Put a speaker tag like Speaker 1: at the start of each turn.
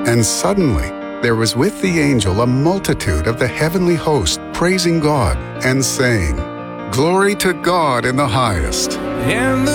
Speaker 1: And suddenly there was with the angel a multitude of the heavenly host praising God and saying, "Glory to God in the highest,
Speaker 2: and the